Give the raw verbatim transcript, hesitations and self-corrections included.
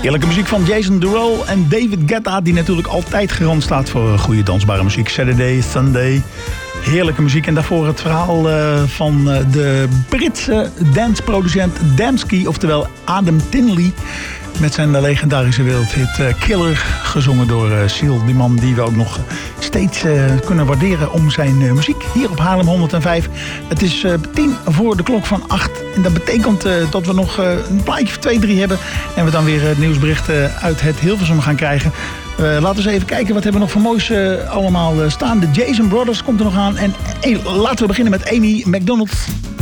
Heerlijke muziek van Jason Derulo en David Guetta, die natuurlijk altijd garant staat voor goede dansbare muziek. Saturday, Sunday. Heerlijke muziek. En daarvoor het verhaal uh, van uh, de Britse danceproducent Damski, oftewel Adam Tinley, met zijn legendarische wereldhit uh, Killer, gezongen door uh, Seal. Die man die we ook nog steeds uh, kunnen waarderen om zijn uh, muziek. Hier op Haarlem honderdvijf. Het is uh, tien voor de klok van acht. En dat betekent uh, dat we nog uh, een plaatje voor twee, drie hebben. En we dan weer uh, nieuwsberichten uit het Hilversum gaan krijgen. Uh, laten we eens even kijken, wat hebben we nog voor moois uh, allemaal uh, staan. De Jason Brothers komt er nog aan. En uh, laten we beginnen met Amy McDonald.